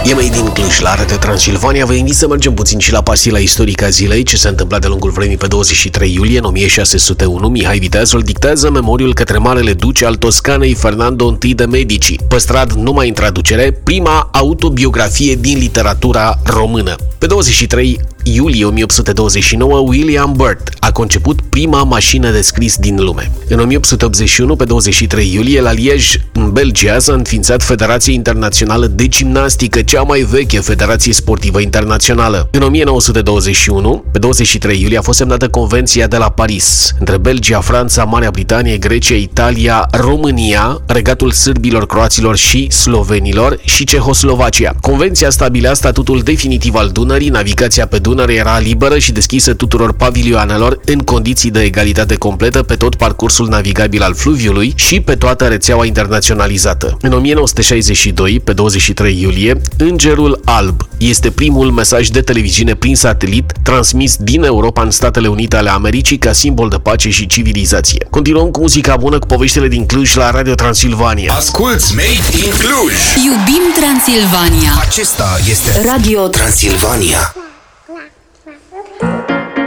E mai din Cluj, la Radio Transilvania. Vă invit să mergem puțin și la pastila istorică a zilei, ce s-a întâmplat de-a lungul vremii pe 23 iulie în 1601. Mihai Viteazul dictează memoriul către marele duce al Toscanei, Fernando I de Medici, păstrat numai în traducere, prima autobiografie din literatura română. Pe 23 iulie 1829, William Burt a conceput prima mașină de scris din lume. În 1881, pe 23 iulie, la Liege, în Belgia, s-a înființat Federația Internațională de Gimnastică, cea mai veche federație sportivă internațională. În 1921, pe 23 iulie, a fost semnată Convenția de la Paris între Belgia, Franța, Marea Britanie, Grecia, Italia, România, Regatul Sârbilor, Croaților și Slovenilor și Cehoslovacia. Convenția stabilea statutul definitiv al Dunării, navigația pe Dunăre era liberă și deschisă tuturor pavilioanelor în condiții de egalitate completă pe tot parcursul navigabil al fluviului și pe toată rețeaua internaționalizată. În 1962, pe 23 iulie, Îngerul Alb este primul mesaj de televiziune prin satelit transmis din Europa în Statele Unite ale Americii ca simbol de pace și civilizație. Continuăm cu muzica bună, cu poveștile din Cluj la Radio Transilvania. Asculți Made in Cluj! Iubim Transilvania! Acesta este Radio Transilvania.